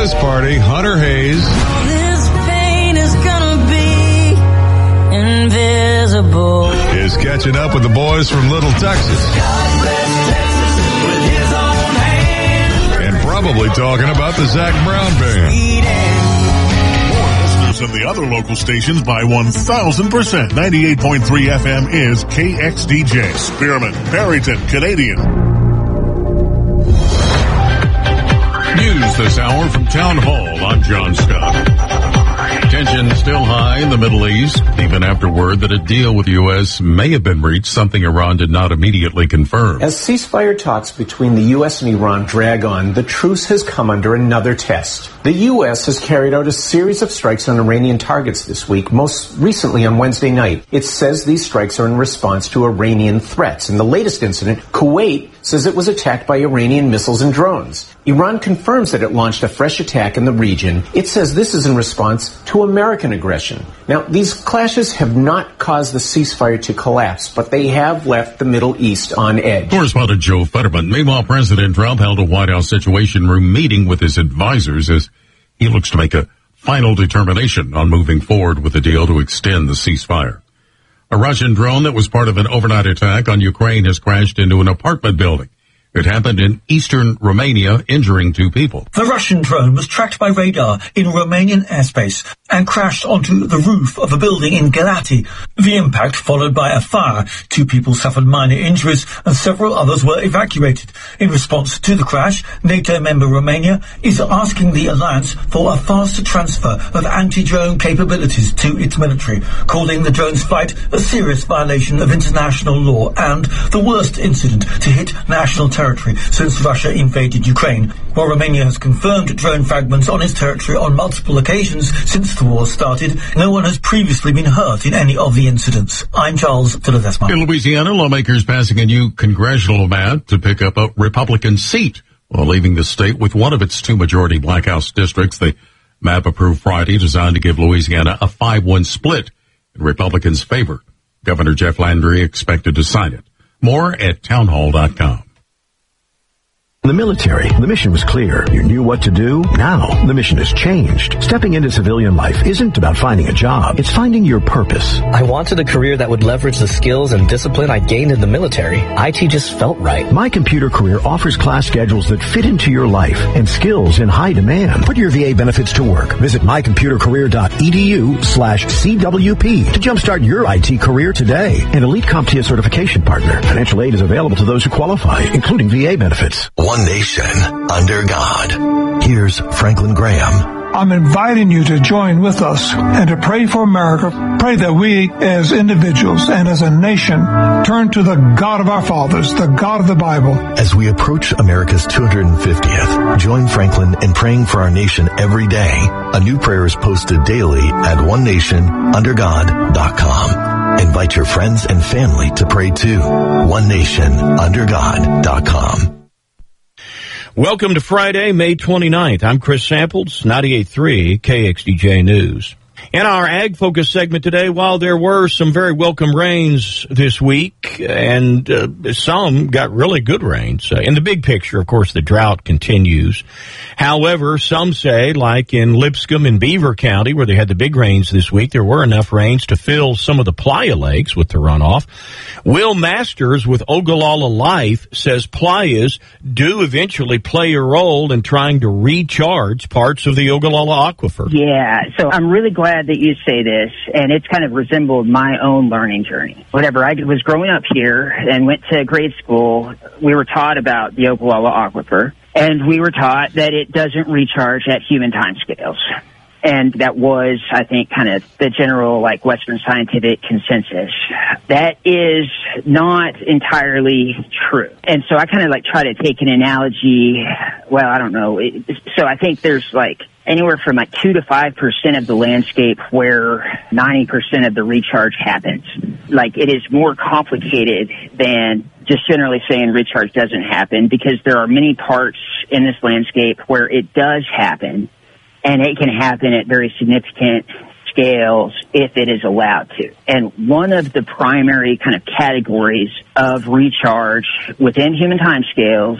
this party, Hunter Hayes. All this pain is gonna be invisible. Is catching up with the boys from Little Texas. God bless Texas with his own hand. And probably talking about the Zach Brown Band. And the other local stations by 1,000%. 98.3 FM is KXDJ. Spearman, Barrington, Canadian. News this hour from Town Hall. I'm John Scott. Tension still high in the Middle East, even after word that a deal with the U.S. may have been reached, something Iran did not immediately confirm. As ceasefire talks between the U.S. and Iran drag on, the truce has come under another test. The U.S. has carried out a series of strikes on Iranian targets this week, most recently on Wednesday night. It says these strikes are in response to Iranian threats. In the latest incident, Kuwait says it was attacked by Iranian missiles and drones. Iran confirms that it launched a fresh attack in the region. It says this is in response to American aggression. Now, these clashes have not caused the ceasefire to collapse, but they have left the Middle East on edge. Correspondent Joe Fetterman. Meanwhile, President Trump held a White House Situation Room meeting with his advisors as he looks to make a final determination on moving forward with a deal to extend the ceasefire. A Russian drone that was part of an overnight attack on Ukraine has crashed into an apartment building. It happened in eastern Romania, injuring 2 people. The Russian drone was tracked by radar in Romanian airspace and crashed onto the roof of a building in Galati. The impact followed by a fire. 2 people suffered minor injuries and several others were evacuated. In response to the crash, NATO member Romania is asking the alliance for a faster transfer of anti-drone capabilities to its military, calling the drone's flight a serious violation of international law and the worst incident to hit national territory since Russia invaded Ukraine. While Romania has confirmed drone fragments on its territory on multiple occasions since the war started, no one has previously been hurt in any of the incidents. I'm Charles de Ledesma. In Louisiana, lawmakers passing a new congressional map to pick up a Republican seat while leaving the state with one of its 2 majority Black House districts. The map approved Friday, designed to give Louisiana a 5-1 split in Republicans' favor. Governor Jeff Landry expected to sign it. More at townhall.com. In the military, the mission was clear. You knew what to do. Now, the mission has changed. Stepping into civilian life isn't about finding a job. It's finding your purpose. I wanted a career that would leverage the skills and discipline I gained in the military. IT just felt right. My Computer Career offers class schedules that fit into your life and skills in high demand. Put your VA benefits to work. Visit mycomputercareer.edu/CWP to jumpstart your IT career today. An Elite CompTIA certification partner. Financial aid is available to those who qualify, including VA benefits. One nation under God. Here's Franklin Graham. I'm inviting you to join with us and to pray for America. Pray that we as individuals and as a nation turn to the God of our fathers, the God of the Bible. As we approach America's 250th, join Franklin in praying for our nation every day. A new prayer is posted daily at onenationundergod.com. Invite your friends and family to pray too. onenationundergod.com. Welcome to Friday, May 29th. I'm Chris Samples, 98.3 KXDJ News. In our Ag Focus segment today, while there were some very welcome rains this week, and some got really good rains, in the big picture, of course, the drought continues. However, some say, like in Lipscomb and Beaver County, where they had the big rains this week, there were enough rains to fill some of the playa lakes with the runoff. Will Masters with Ogallala Life says playas do eventually play a role in trying to recharge parts of the Ogallala Aquifer. Yeah, so I'm really glad that you say this, and it's kind of resembled my own learning journey. Whenever I was growing up here and went to grade school, we were taught about the Ogallala Aquifer, and we were taught that it doesn't recharge at human timescales. And that was, I think, kind of the general, Western scientific consensus. That is not entirely true. And so I kind of, try to take an analogy. Well, I don't know. So I think there's, anywhere from 2 to 5% of the landscape where 90% of the recharge happens. It is more complicated than just generally saying recharge doesn't happen, because there are many parts in this landscape where it does happen. And it can happen at very significant scales if it is allowed to. And one of the primary kind of categories of recharge within human timescales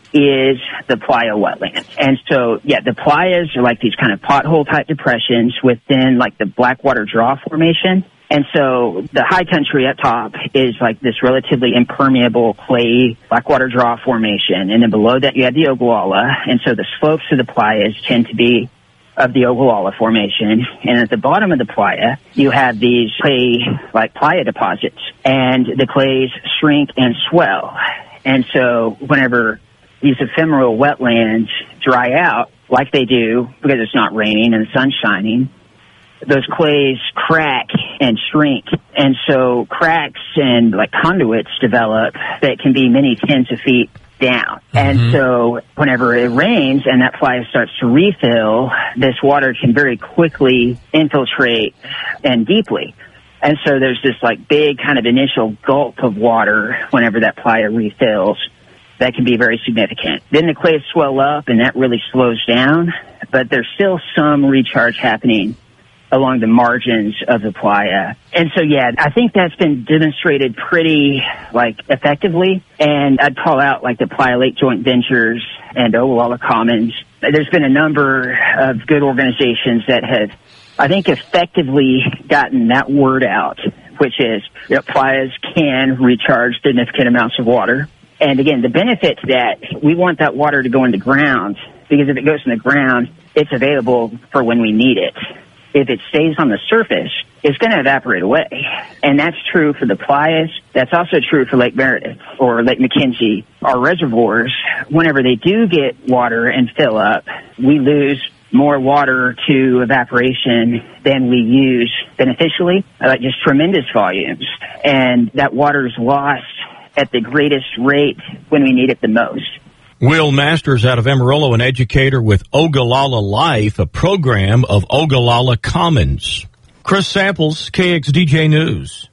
is the playa wetland. And so, yeah, the playas are like these kind of pothole-type depressions within, like, the Blackwater Draw Formation. And so the high country up top is like this relatively impermeable clay Blackwater Draw Formation. And then below that you have the Ogallala. And so the slopes of the playas tend to be of the Ogallala Formation. And at the bottom of the playa, you have these clay, like playa deposits. And the clays shrink and swell. And so whenever these ephemeral wetlands dry out, like they do because it's not raining and the sun's shining, those clays crack and shrink. And so cracks and like conduits develop that can be many tens of feet down. Mm-hmm. And so whenever it rains and that playa starts to refill, this water can very quickly infiltrate and deeply. And so there's this like big kind of initial gulp of water whenever that playa refills. That can be very significant. Then the clays swell up and that really slows down, but there's still some recharge happening along the margins of the playa. And so, yeah, I think that's been demonstrated pretty, like, effectively. And I'd call out, like, the Playa Lake Joint Ventures and Ogallala Commons. There's been a number of good organizations that have, I think, effectively gotten that word out, which is that playas can recharge significant amounts of water. And, again, the benefit to that, we want that water to go in the ground, because if it goes in the ground, it's available for when we need it. If it stays on the surface, it's going to evaporate away. And that's true for the playas. That's also true for Lake Meredith or Lake McKenzie. Our reservoirs, whenever they do get water and fill up, we lose more water to evaporation than we use beneficially, like just tremendous volumes. And that water is lost at the greatest rate when we need it the most. Will Masters out of Amarillo, an educator with Ogallala Life, a program of Ogallala Commons. Chris Samples, KXDJ News.